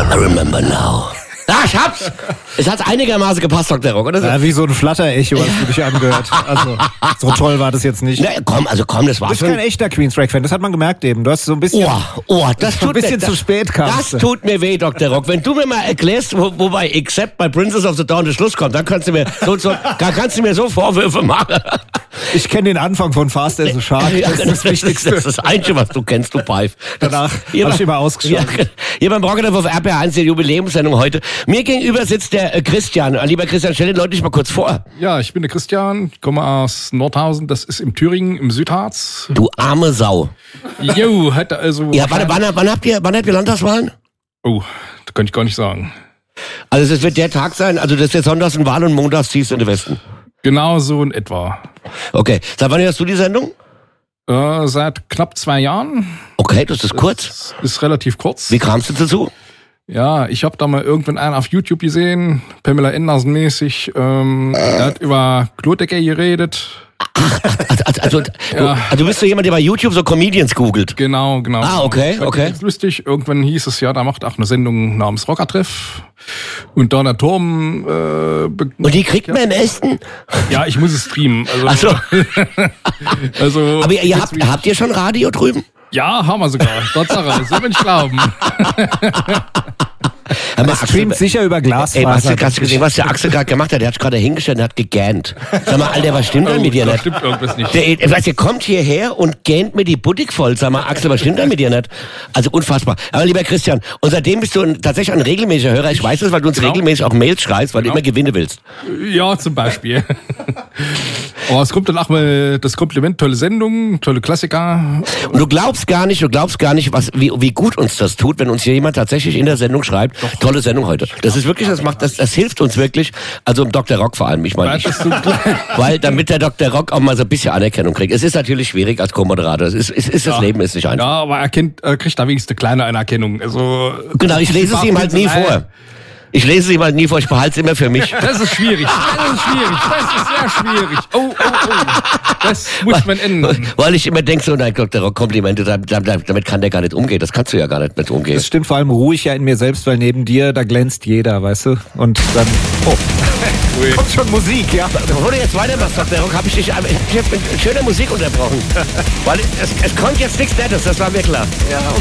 I remember now. Ah, ich hab's! Es hat einigermaßen gepasst, Dr. Rock, oder? Ja, wie so ein Flatter-Echo, was du dich angehört. Also, so toll war das jetzt nicht. Na, komm, das Du war's bist schon. kein echter Queensrÿche-Fan, das hat man gemerkt eben. Du hast so ein bisschen, Das so ein tut bisschen mir, zu spät kamst. Das tut mir weh, Dr. Rock. Wenn du mir mal erklärst, wobei Except bei Princess of the Dawn der Schluss kommt, dann kannst du mir so Vorwürfe machen. Ich kenne den Anfang von Fast as a Shark, das ist das Wichtigste. Das ist das Einzige, was du kennst, du Pfeif. Danach hab ich immer ausgeschaltet. Hier beim Rocket auf RPR1, der Jubiläumssendung heute. Mir gegenüber sitzt der Christian. Lieber Christian, stell den Leuten dich mal kurz vor. Ja, ich bin der Christian, komme aus Nordhausen, das ist im Thüringen, im Südharz. Du arme Sau. Jo, hatte also... Ja, wann habt ihr Landtagswahlen? Oh, das kann ich gar nicht sagen. Also es wird der Tag sein, also das ist jetzt sonntags eine Wahl und montags ziehst du in den Westen. Genau so in etwa. Okay, seit wann hörst du die Sendung? Seit knapp 2 Jahren. Okay, das ist kurz. Das ist relativ kurz. Wie kamst du dazu? Ja, ich habe da mal irgendwann einen auf YouTube gesehen, Pamela Anderson mäßig, der hat über Klotecker geredet. Also du bist so jemand, der bei YouTube so Comedians googelt. Genau. Ah, okay. Das ist lustig. Irgendwann hieß es ja, da macht auch eine Sendung namens Rockertreff. Und da der Turm... Und die kriegt man im Esten? Ja, ich muss es streamen. Also. Also Aber habt ihr schon Radio drüben? ja, haben wir sogar. Tatsache, so will ich glauben. Er streamt sicher über Glasfaser. Ey, hast du gesehen, was der Axel gerade gemacht hat? Der hat sich gerade hingestellt und hat gegähnt. Sag mal, Alter, was stimmt denn mit dir da nicht? stimmt irgendwas nicht. Der kommt hierher und gähnt mir die Boutique voll. Sag mal, Axel, was stimmt denn mit dir nicht? Also unfassbar. Aber lieber Christian, und seitdem bist du tatsächlich ein regelmäßiger Hörer. Ich weiß das, weil du uns regelmäßig auch Mails schreibst, weil du immer Gewinne willst. Ja, zum Beispiel. Aber es kommt dann auch mal das Kompliment, tolle Sendung, tolle Klassiker. Und du glaubst gar nicht, wie gut uns das tut, wenn uns hier jemand tatsächlich in der Sendung schreibt, tolle Sendung heute. Das ist wirklich, das hilft uns wirklich. Also im Dr. Rock vor allem, ich meine, weil damit der Dr. Rock auch mal so ein bisschen Anerkennung kriegt. Es ist natürlich schwierig als Co-Moderator. Das Leben ist nicht einfach. Ja, aber er kriegt da wenigstens eine kleine Anerkennung. Also genau, ich lese es ihm halt nie vor. Ich behalte es immer für mich. Das ist schwierig. Das ist sehr schwierig. Oh. Das muss man ändern. Weil ich immer denke, so, nein, Dr. Rock, Komplimente, damit kann der gar nicht umgehen. Das kannst du ja gar nicht mit umgehen. Das stimmt vor allem ruhig ja in mir selbst, weil neben dir, da glänzt jeder, weißt du? Und dann, kommt schon Musik, ja. Bevor du jetzt weitermachst, Dr. Rock, habe ich dich mit schöner Musik unterbrochen. Weil es kommt jetzt nichts Nettes, das war mir klar. Ja, okay.